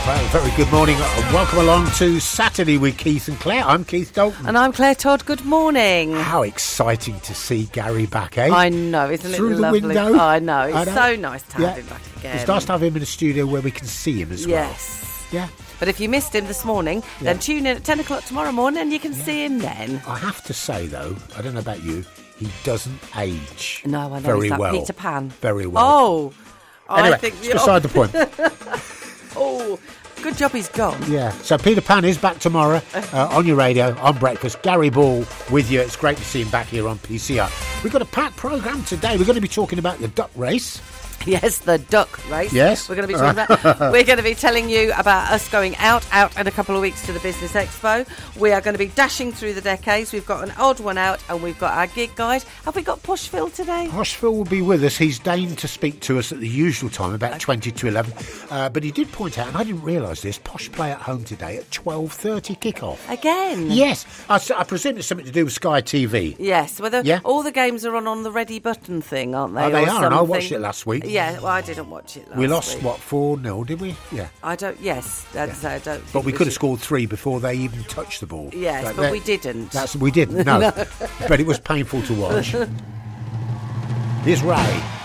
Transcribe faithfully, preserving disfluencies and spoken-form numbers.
Well, very good morning and welcome along to Saturday with Keith and Claire. I'm Keith Dalton. And I'm Claire Todd. Good morning. How exciting to see Gary back, eh? I know, isn't Through it the lovely? window. Oh, I know, it's I know. so nice to have Yeah. him back again. It's nice to have him in a studio where we can see him as well. Yes. Yeah. But if you missed him this morning, Yeah. then tune in at ten o'clock tomorrow morning and you can yeah. see him then. I have to say, though, I don't know about you, he doesn't age No, I know, very he's like well. Peter Pan. Very well. Oh. Anyway, I think it's beside the point. Oh, good job he's gone. Yeah, so Peter Pan is back tomorrow uh, on your radio, on breakfast. Gary Ball with you. It's great to see him back here on P C R. We've got a packed programme today. We're going to be talking about the duck race. Yes, the duck race. Yes. We're going to be talking about. We're going to be telling you about us going out, out in a couple of weeks to the Business Expo. We are going to be dashing through the decades. We've got an odd one out, and we've got our gig guide. Have we got Posh Phil today? Posh Phil will be with us. He's deigned to speak to us at the usual time, about twenty to eleven. Uh, but he did point out, and I didn't realise this, Posh play at home today at twelve thirty kick-off. Again? Yes. I, I presume it's something to do with Sky T V. Yes. Well, the, yeah? all the games are on on the Ready Button thing, aren't they? Oh, they or are, something. and I watched it last week. Yeah, well, I didn't watch it last We lost, week. what, four nil, did we? Yeah. I don't, yes. That's, yeah. I don't but we we could have should... scored three before they even touched the ball. Yes, but but we didn't. That's We didn't, no. no. But it was painful to watch. Here's Ray.